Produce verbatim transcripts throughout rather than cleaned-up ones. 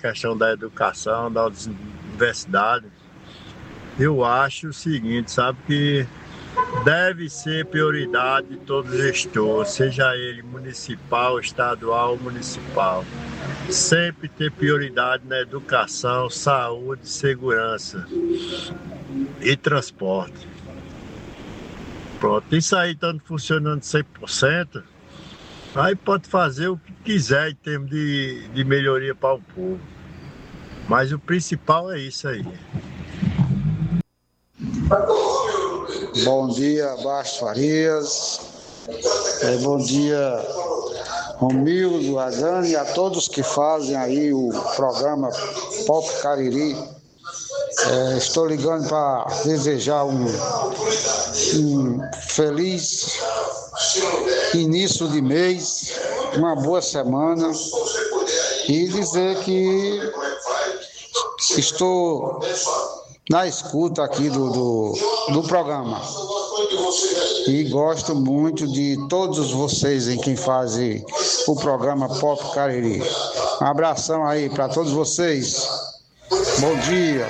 questão da educação, da universidade, eu acho o seguinte, sabe, que deve ser prioridade de todo gestor, seja ele municipal, estadual ou municipal. Sempre ter prioridade na educação, saúde, segurança e transporte. Pronto, isso aí estando funcionando cem por cento, aí pode fazer o que quiser em termos de, de melhoria para o povo. Mas o principal é isso aí. Bom dia, Baixo Farias. É, bom dia, Romildo, Azane e a todos que fazem aí o programa Pop Cariri. É, estou ligando para desejar um, um feliz início de mês, uma boa semana e dizer que estou na escuta aqui do, do, do programa e gosto muito de todos vocês em quem fazem o programa Pop Cariri. Um abração aí para todos vocês. Bom dia.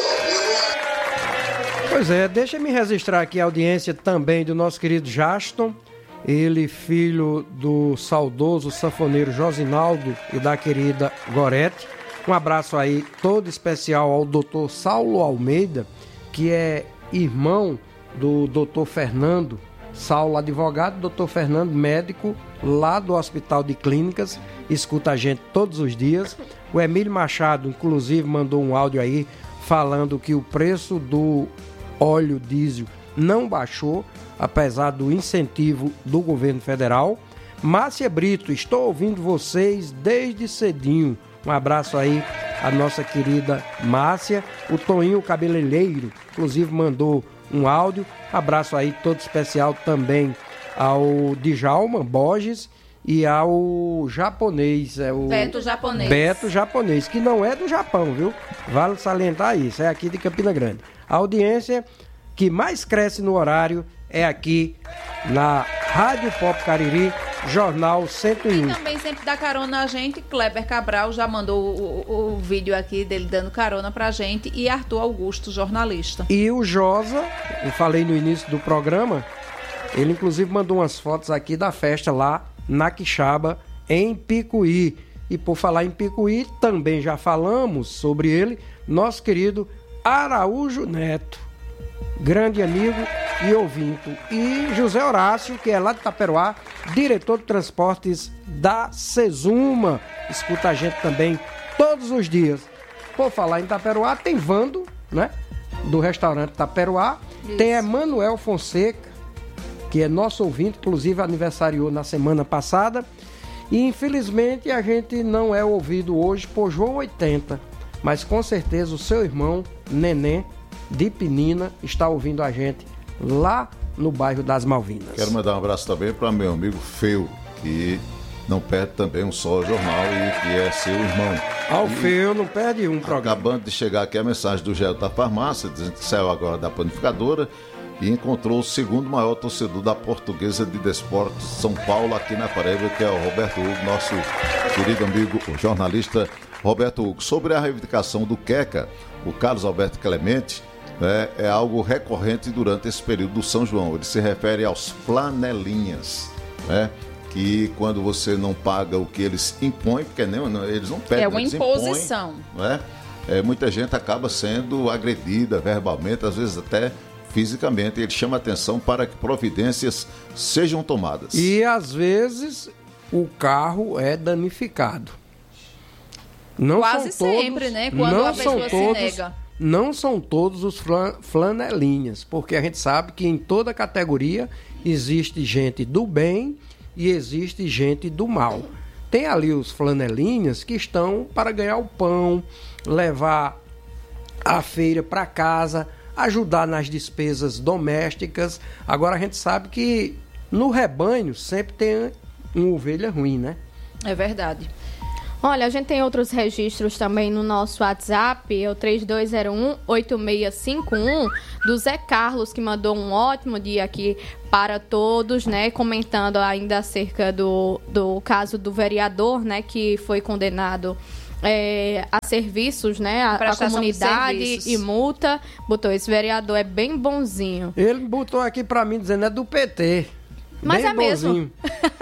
Pois é, deixa-me registrar aqui a audiência também do nosso querido Jaston, ele filho do saudoso sanfoneiro Josinaldo e da querida Gorete. Um abraço aí todo especial ao doutor Saulo Almeida, que é irmão do doutor Fernando. Saulo, advogado, doutor Fernando, médico, lá do Hospital de Clínicas, escuta a gente todos os dias. O Emílio Machado, inclusive, mandou um áudio aí falando que o preço do óleo diesel não baixou, apesar do incentivo do governo federal. Márcia Brito, estou ouvindo vocês desde cedinho. Um abraço aí à nossa querida Márcia. O Toninho Cabeleireiro, inclusive, mandou um áudio. Abraço aí todo especial também ao Djalma Borges e ao japonês. É o Beto Japonês. Beto Japonês, que não é do Japão, viu? Vale salientar isso, é aqui de Campina Grande. A audiência que mais cresce no horário é aqui na Rádio Pop Cariri, Jornal cento e um. E também sempre dá carona a gente. Kleber Cabral já mandou o, o, o vídeo aqui dele dando carona pra gente. E Arthur Augusto, jornalista. E o Josa, eu falei no início do programa, ele inclusive mandou umas fotos aqui da festa lá na Quixaba, em Picuí. E por falar em Picuí, também já falamos sobre ele, nosso querido Araújo Neto, grande amigo e ouvinte, e José Horácio, que é lá de Itaperuá, diretor de transportes da Sesuma, escuta a gente também todos os dias. Por falar em Itaperuá, tem Vando, né, do restaurante Itaperuá. Isso. Tem Emanuel Fonseca, que é nosso ouvinte, inclusive aniversariou na semana passada, e infelizmente a gente não é ouvido hoje por João oitenta, mas com certeza o seu irmão Neném de Penina está ouvindo a gente lá no bairro das Malvinas. Quero mandar um abraço também para meu amigo Feu, que não perde também um só jornal e que é seu irmão. Ah, o Feu não perde um programa. Acabando de chegar aqui a mensagem do Gelo da Farmácia, dizendo que saiu agora da panificadora e encontrou o segundo maior torcedor da Portuguesa de Desportos São Paulo aqui na Paraíba, que é o Roberto Hugo, nosso querido amigo o jornalista Roberto Hugo. Sobre a reivindicação do Queca, o Carlos Alberto Clemente, É, é algo recorrente durante esse período do São João. Ele se refere aos flanelinhas, né? Que quando você não paga o que eles impõem, porque nem, não, eles não pedem, é uma eles imposição. Impõem, né? É, muita gente acaba sendo agredida verbalmente, às vezes até fisicamente. Ele chama atenção para que providências sejam tomadas. E às vezes o carro é danificado. Não Quase são todos, sempre, né? Quando não a pessoa todos, se nega. Não são todos os flanelinhas, porque a gente sabe que em toda categoria existe gente do bem e existe gente do mal. Tem ali os flanelinhas que estão para ganhar o pão, levar a feira para casa, ajudar nas despesas domésticas. Agora a gente sabe que no rebanho sempre tem uma ovelha ruim, né? É verdade. Olha, a gente tem outros registros também no nosso WhatsApp, é o três dois zero um, oito seis cinco um, do Zé Carlos, que mandou um ótimo dia aqui para todos, né, comentando ainda acerca do, do caso do vereador, né, que foi condenado é, a serviços, né? A, a comunidade e multa. Botou, esse vereador é bem bonzinho. Ele botou aqui pra mim dizendo, é do P T. Mas bem é mesmo. Bonzinho.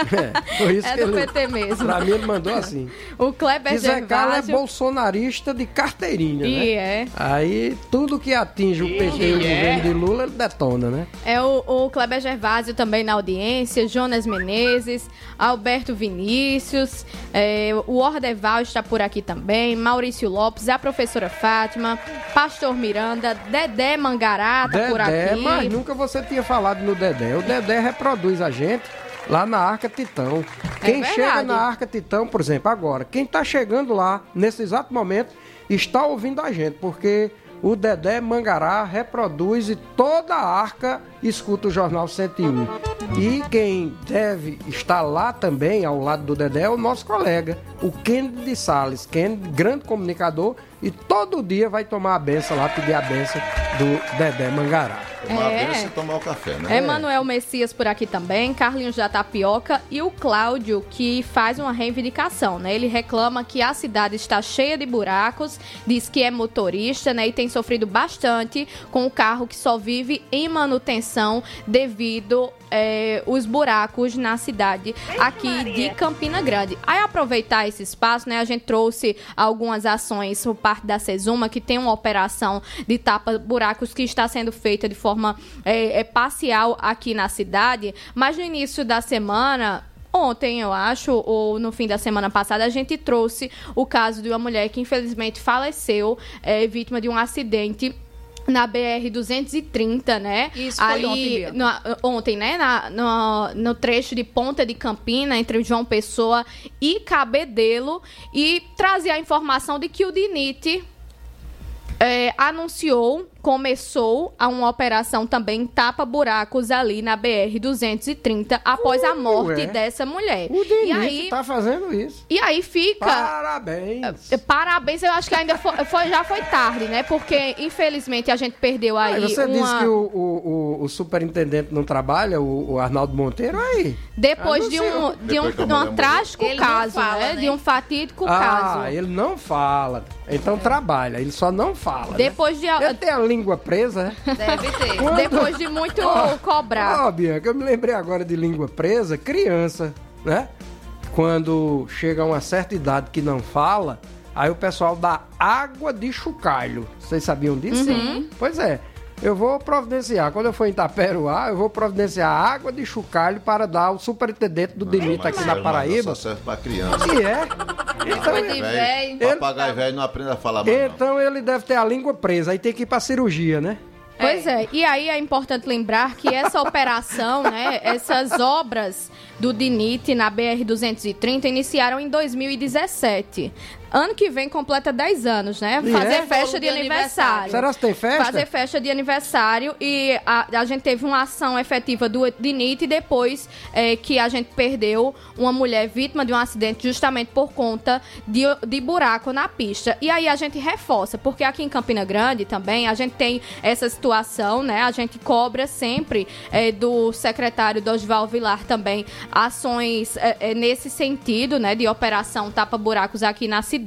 É, por isso é que do ele, P T mesmo. Pra mim ele mandou assim. O Kleber que Zé Carlos é Gervásio... bolsonarista de carteirinha, e né? E é. Aí tudo que atinge o P T e o governo de Lula, ele detona, né? É o, o Kleber Gervásio também na audiência, Jonas Menezes, Alberto Vinícius, é, o Ordeval está por aqui também, Maurício Lopes, a professora Fátima, Pastor Miranda, Dedé Mangará tá Dedé, por aqui. mas nunca você tinha falado no Dedé. O Dedé reproduz a gente lá na Arca Titão. Quem verdade. chega na Arca Titão, por exemplo, agora, quem tá chegando lá, nesse exato momento, está ouvindo a gente, porque o Dedé Mangará reproduz e toda a Arca escuta o Jornal cento e um. E quem deve estar lá também, ao lado do Dedé, é o nosso colega, o Kennedy de Salles. Kennedy, grande comunicador, e todo dia vai tomar a benção lá, pedir a benção do Dedé Mangará. Tomar É. a benção e tomar o café, né? Emanuel Messias por aqui também, Carlinhos da Tapioca e o Cláudio, que faz uma reivindicação, né? Ele reclama que a cidade está cheia de buracos, diz que é motorista, né? E tem sofrido bastante com o carro que só vive em manutenção devido é, os buracos na cidade aqui de Campina Grande. Aí aproveitar esse espaço, né? A gente trouxe algumas ações por parte da Sesuma, que tem uma operação de tapa-buracos que está sendo feita de forma é, é, parcial aqui na cidade, mas no início da semana... Ontem, eu acho, ou no fim da semana passada, a gente trouxe o caso de uma mulher que infelizmente faleceu, é, vítima de um acidente na B R duzentos e trinta, né? Isso foi ali, ontem, Bia. no, ontem, né? Na, no, no trecho de Ponta de Campina, entre João Pessoa e Cabedelo, e trazia a informação de que o D N I T é, anunciou, começou a uma operação também tapa-buracos ali na B R duzentos e trinta após a morte Ué. dessa mulher. O D N I E aí, tá fazendo isso. e aí fica... Parabéns. Parabéns, eu acho que ainda foi, foi- já foi tarde, né? Porque, infelizmente, a gente perdeu aí Aí você uma... disse que o, o, o, o superintendente não trabalha, o, o Arnaldo Monteiro, aí. Depois de um, Anunciou. de um, Depois que a de um mulher trágico morreu. Ele não caso, fala, né? né? De um fatídico Ah, caso. ele não fala. Então trabalha, ele só não fala. Depois de... Né? Ele tem a língua presa, né? Deve ter. Quando- Depois de muito cobrar. Ó, Bianca, eu me lembrei agora de língua presa, criança, né? Quando chega a uma certa idade que não fala, aí o pessoal dá água de chocalho. Vocês sabiam disso? Sim. Pois é. Eu vou providenciar, quando eu for em Itaperuá, eu vou providenciar água de chocalho para dar ao superintendente do D N I T aqui na Paraíba. Só serve pra criança. E é. Então, Foi de Velho, velho. papagaio velho não aprende a falar mais, não. então ele deve ter a língua presa, aí tem que ir pra cirurgia, né? Pois é, e aí é importante lembrar que essa operação, né, essas obras do D N I T na B R duzentos e trinta iniciaram em dois mil e dezessete. Ano que vem completa dez anos, né? E Fazer é? festa de Bolo de aniversário. Será que tem festa? Fazer festa de aniversário e a, a gente teve uma ação efetiva do D N I T depois é, que a gente perdeu uma mulher vítima de um acidente justamente por conta de, de buraco na pista. E aí a gente reforça, porque aqui em Campina Grande também a gente tem essa situação, né? A gente cobra sempre é, do secretário Dosval Vilar também ações é, é, nesse sentido, né? De operação tapa-buracos aqui na cidade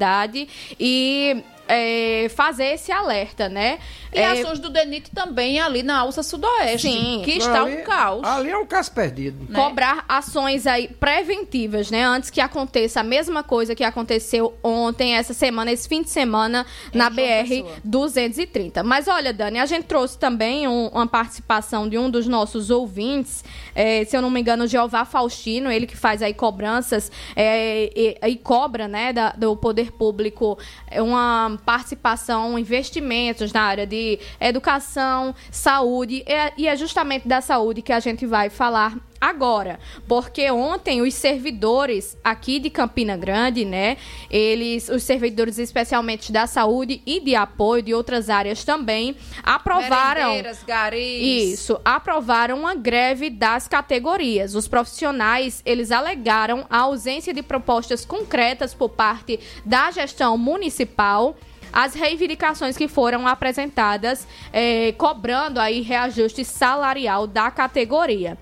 e é, fazer esse alerta, né? E É, ações do D N I T também ali na Alça Sudoeste, Sim. que está Ali- um caos. Ali é um caso perdido. né? cobrar ações aí preventivas, né? Antes que aconteça a mesma coisa que aconteceu ontem, essa semana, esse fim de semana, na João B R Pessoa. duzentos e trinta. Mas olha, Dani, a gente trouxe também um- uma participação de um dos nossos ouvintes, é, se eu não me engano, o Jeová Faustino, ele que faz aí cobranças é, e, e cobra, né, da- do poder público é, uma participação, investimentos na área de educação, saúde, e é justamente da saúde que a gente vai falar agora, porque ontem os servidores aqui de Campina Grande, né, eles, os servidores especialmente da saúde e de apoio de outras áreas também, aprovaram Merendeiras, garis. isso, aprovaram uma greve das categorias. Os profissionais, eles alegaram a ausência de propostas concretas por parte da gestão municipal, as reivindicações que foram apresentadas, eh, cobrando aí reajuste salarial da categoria.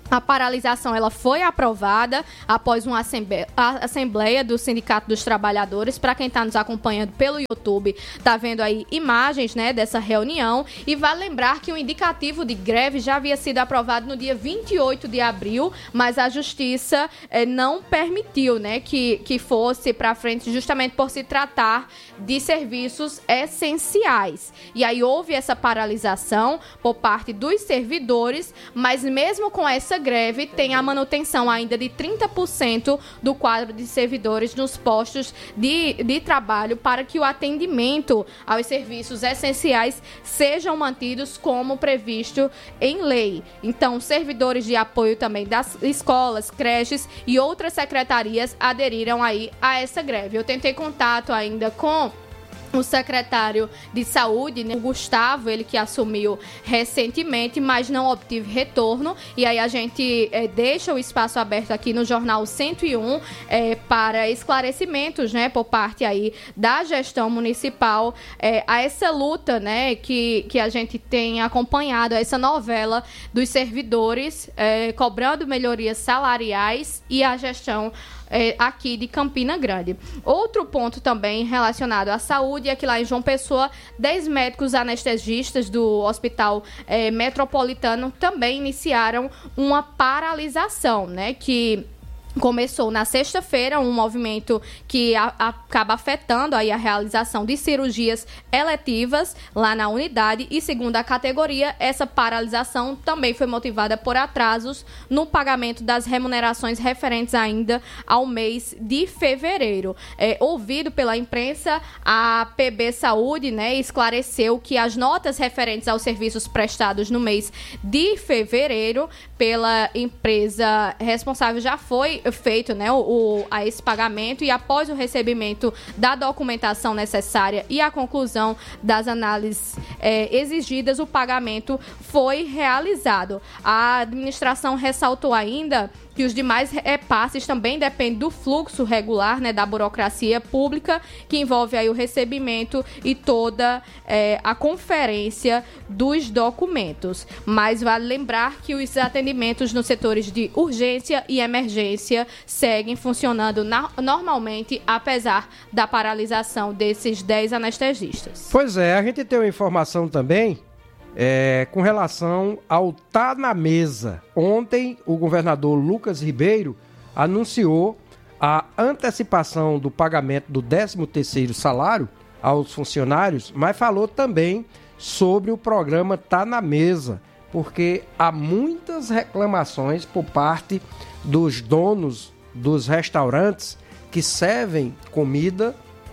A paralisação ela foi aprovada após uma assembleia, assembleia do Sindicato dos Trabalhadores. Para quem está nos acompanhando pelo YouTube, está vendo aí imagens, né, dessa reunião. E vale lembrar que o indicativo de greve já havia sido aprovado no dia vinte e oito de abril, mas a Justiça eh, não permitiu, né, que, que fosse para frente, justamente por se tratar de serviços essenciais. E aí houve essa paralisação por parte dos servidores, mas mesmo com essa greve, tem a manutenção ainda de trinta por cento do quadro de servidores nos postos de, de trabalho para que o atendimento aos serviços essenciais sejam mantidos como previsto em lei. Então, servidores de apoio também das escolas, creches e outras secretarias aderiram aí a essa greve. Eu tentei contato ainda com o secretário de Saúde, né, o Gustavo, ele que assumiu recentemente, mas não obtive retorno. E aí a gente é, deixa o espaço aberto aqui no Jornal cento e um é, para esclarecimentos, né, por parte aí da gestão municipal é, a essa luta, né, que, que a gente tem acompanhado, essa novela dos servidores é, cobrando melhorias salariais e a gestão É, aqui de Campina Grande. Outro ponto também relacionado à saúde é que lá em João Pessoa, dez médicos anestesistas do Hospital é, Metropolitano também iniciaram uma paralisação, né, que começou na sexta-feira, um movimento que a, acaba afetando aí a realização de cirurgias eletivas lá na unidade. E segundo a categoria, essa paralisação também foi motivada por atrasos no pagamento das remunerações referentes ainda ao mês de fevereiro. É, ouvido pela imprensa, a P B Saúde, né, esclareceu que as notas referentes aos serviços prestados no mês de fevereiro pela empresa responsável já foi feito, né, o, o, a esse pagamento, e após o recebimento da documentação necessária e a conclusão das análises é, exigidas, o pagamento foi realizado. A administração ressaltou ainda que os demais repasses também dependem do fluxo regular, né, da burocracia pública, que envolve aí o recebimento e toda é, a conferência dos documentos. Mas vale lembrar que os atendimentos nos setores de urgência e emergência seguem funcionando na, normalmente, apesar da paralisação desses dez anestesistas. Pois é, a gente tem uma informação também É, com relação ao Tá na Mesa. Ontem, o governador Lucas Ribeiro anunciou a antecipação do pagamento do décimo terceiro salário aos funcionários, mas falou também sobre o programa Tá na Mesa, porque há muitas reclamações por parte dos donos dos restaurantes que servem comida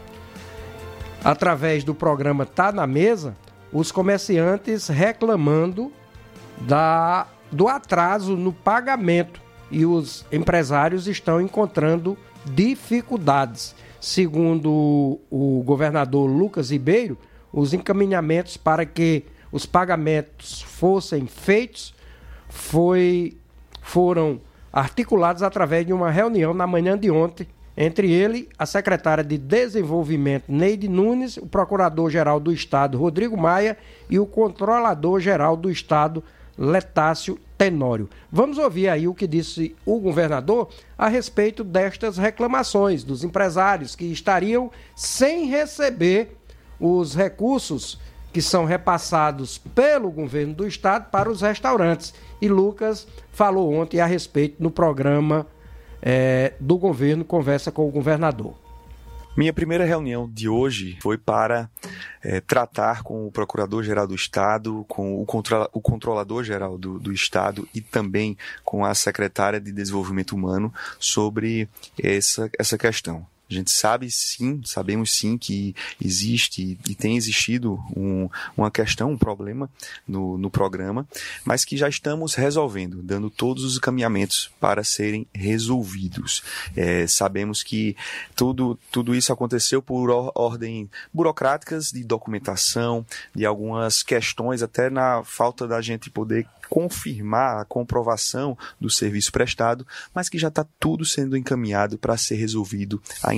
através do programa Tá na Mesa, os comerciantes reclamando da, do atraso no pagamento, e os empresários estão encontrando dificuldades. Segundo o governador Lucas Ribeiro, os encaminhamentos para que os pagamentos fossem feitos foi, foram articulados através de uma reunião na manhã de ontem, entre ele, a secretária de Desenvolvimento, Neide Nunes, o procurador-geral do Estado, Rodrigo Maia, e o controlador-geral do Estado, Letácio Tenório. Vamos ouvir aí o que disse o governador a respeito destas reclamações dos empresários que estariam sem receber os recursos que são repassados pelo governo do Estado para os restaurantes. E Lucas falou ontem a respeito no programa É, do governo Conversa com o Governador. Minha primeira reunião de hoje foi para é, tratar com o Procurador-Geral do Estado, com o, controla, o Controlador-Geral do, do Estado e também com a Secretária de Desenvolvimento Humano sobre essa, essa questão. A gente sabe sim, sabemos sim que existe e tem existido um, uma questão, um problema no, no programa, mas que já estamos resolvendo, dando todos os encaminhamentos para serem resolvidos. É, sabemos que tudo, tudo isso aconteceu por or, ordem burocráticas de documentação, de algumas questões, até na falta da gente poder confirmar a comprovação do serviço prestado, mas que já está tudo sendo encaminhado para ser resolvido ainda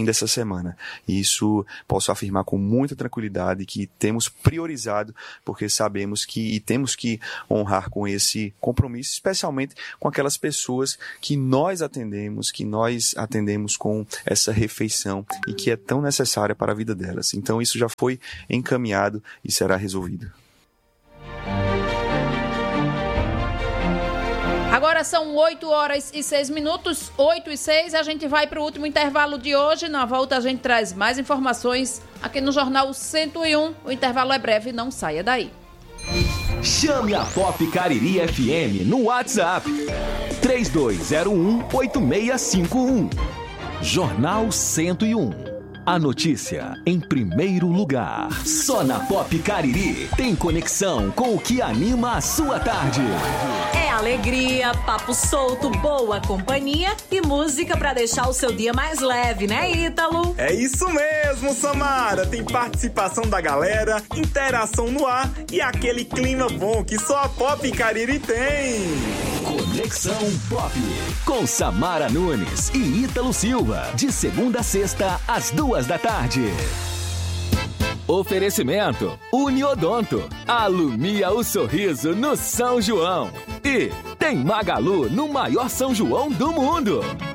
ainda essa semana. E isso posso afirmar com muita tranquilidade que temos priorizado, porque sabemos que e temos que honrar com esse compromisso, especialmente com aquelas pessoas que nós atendemos, que nós atendemos com essa refeição e que é tão necessária para a vida delas. Então isso já foi encaminhado e será resolvido. Agora são oito horas e seis minutos, oito e seis, a gente vai para o último intervalo de hoje. Na volta a gente traz mais informações aqui no Jornal cento e um. O intervalo é breve, não saia daí. Chame a Pop Cariri F M no WhatsApp três dois zero um, oito seis cinco um. Jornal cento e um. A notícia em primeiro lugar. Só na Pop Cariri tem conexão com o que anima a sua tarde. É alegria, papo solto, boa companhia e música pra deixar o seu dia mais leve, né, Ítalo? É isso mesmo, Samara. Tem participação da galera, interação no ar e aquele clima bom que só a Pop Cariri tem. Conexão Pop com Samara Nunes e Ítalo Silva, de segunda a sexta às duas da tarde. Oferecimento Uniodonto, alumia o sorriso no São João. E tem Magalu no maior São João do mundo.